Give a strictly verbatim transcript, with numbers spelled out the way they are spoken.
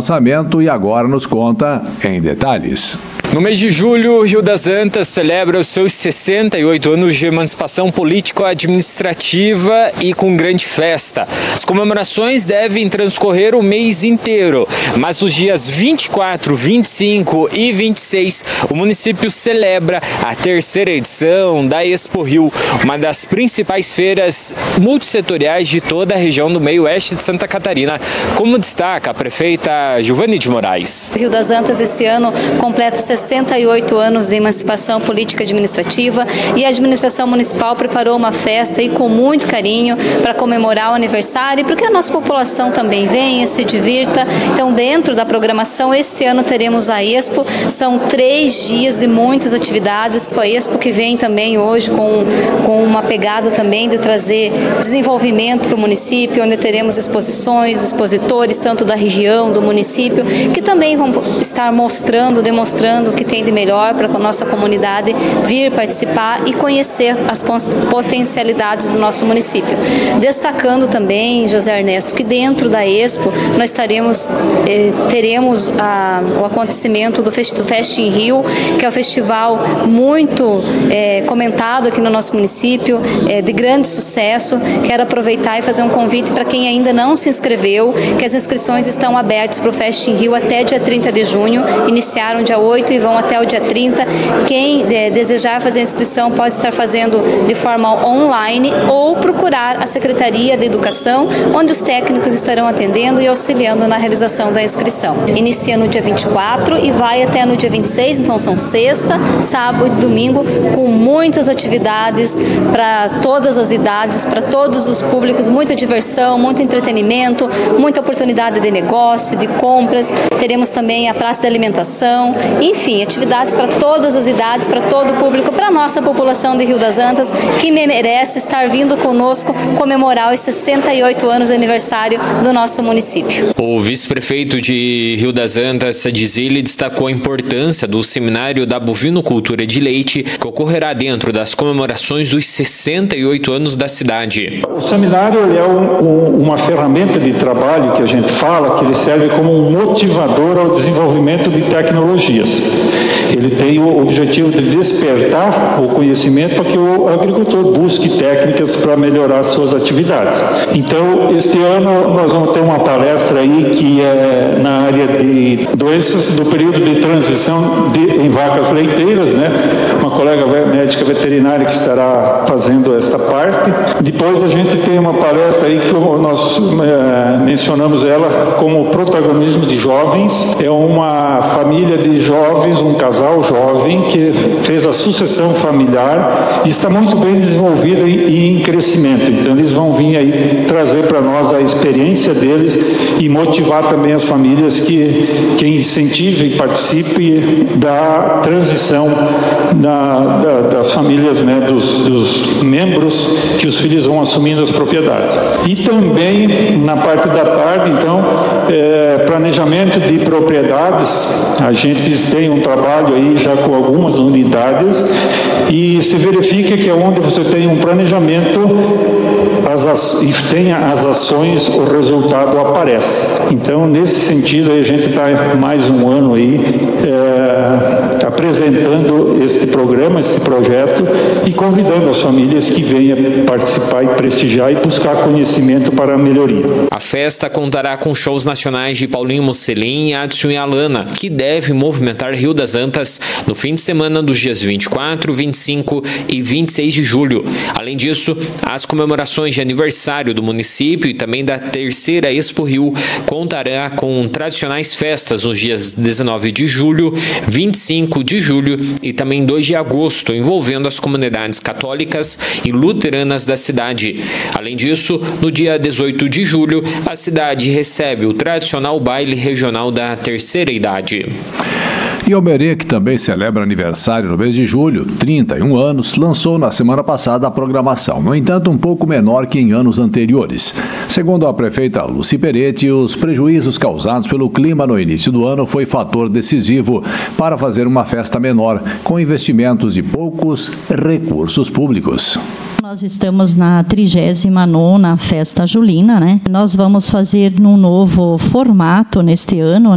lançamento e agora nos conta em detalhes. No mês de julho, Rio das Antas celebra os seus sessenta e oito anos de emancipação político-administrativa e com grande festa. As comemorações devem transcorrer o mês inteiro, mas nos dias vinte e quatro, vinte e cinco e vinte e seis, o município celebra a terceira edição da Expo Rio, uma das principais feiras multissetoriais de toda a região do meio oeste de Santa Catarina, como destaca a prefeita Giovani de Moraes. Rio das Antas esse ano completa sessenta e oito anos de emancipação política administrativa e a administração municipal preparou uma festa aí com muito carinho para comemorar o aniversário e para que a nossa população também venha, se divirta. Então, dentro da programação, esse ano teremos a Expo, são três dias de muitas atividades. A Expo que vem também hoje com, com uma pegada também de trazer desenvolvimento para o município, onde teremos exposições, expositores, tanto da região, do município, que também vão estar mostrando, demonstrando o que tem de melhor para a nossa comunidade vir participar e conhecer as potencialidades do nosso município. Destacando também, José Ernesto, que dentro da Expo nós estaremos, eh, teremos a, o acontecimento do Fest, do Fest em Rio, que é um festival muito eh, comentado aqui no nosso município, eh, de grande sucesso. Quero aproveitar e fazer um convite para quem ainda não se inscreveu, que as inscrições estão abertas para o Fest em Rio até dia trinta de junho, iniciaram dia oito e vão até o dia trinta. Quem é, desejar fazer a inscrição pode estar fazendo de forma online ou procurar a Secretaria de Educação, onde os técnicos estarão atendendo e auxiliando na realização da inscrição. Inicia no dia vinte e quatro e vai até no dia vinte e seis, então são sexta, sábado e domingo, com muitas atividades para todas as idades, para todos os públicos, muita diversão, muito entretenimento, muita oportunidade de negócio, de compras. Teremos também a praça de alimentação, enfim, atividades para todas as idades, para todo o público, para a nossa população de Rio das Antas, que merece estar vindo conosco comemorar os sessenta e oito anos de aniversário do nosso município. O vice-prefeito de Rio das Antas, Sadizile, destacou a importância do seminário da bovinocultura de leite, que ocorrerá dentro das comemorações dos sessenta e oito anos da cidade. O seminário é um, um, uma ferramenta de trabalho que a gente fala que ele serve como um motivador ao desenvolvimento de tecnologias. Ele tem o objetivo de despertar o conhecimento para que o agricultor busque técnicas para melhorar suas atividades. Então, este ano nós vamos ter uma palestra aí que é na área de doenças do período de transição de, em vacas leiteiras, né? Uma colega médica veterinária que estará fazendo esta parte. Depois a gente tem uma palestra aí que nós é, mencionamos ela como protagonismo de jovens. É uma família de jovens, um casal jovem que fez a sucessão familiar e está muito bem desenvolvida e em crescimento. Então eles vão vir aí trazer para nós a experiência deles e motivar também as famílias que, que incentivem e participem da transição da, da, das famílias, né, dos, dos membros que os filhos vão assumindo as propriedades. E também na parte da tarde, então, é, planejamento de propriedades. A gente tem um trabalho aí já com algumas unidades e se verifica que onde você tem um planejamento as, e tenha as ações, o resultado aparece. Então, nesse sentido, a gente está mais um ano aí é, apresentando este programa, este projeto e convidando as famílias que venham participar e prestigiar e buscar conhecimento para a melhoria. A festa contará com shows nacionais de Paulinho Mocelin, Adson e Alana, que deve movimentar Rio das Antas no fim de semana dos dias vinte e quatro, vinte e cinco e vinte e seis de julho. Além disso, as comemorações de aniversário do município e também da terceira Expo Rio contará com tradicionais festas nos dias dezenove de julho, vinte e cinco de julho e também dois de agosto, envolvendo as comunidades católicas e luteranas da cidade. Além disso, no dia dezoito de julho, a cidade recebe o tradicional baile regional da terceira idade. E Almerê, que também celebra aniversário no mês de julho, trinta e um anos, lançou na semana passada a programação, no entanto um pouco menor que em anos anteriores. Segundo a prefeita Lucy Peretti, os prejuízos causados pelo clima no início do ano foi fator decisivo para fazer uma festa menor, com investimentos de poucos recursos públicos. Nós estamos na trigésima nona Festa Julina, né? Nós vamos fazer num novo formato neste ano.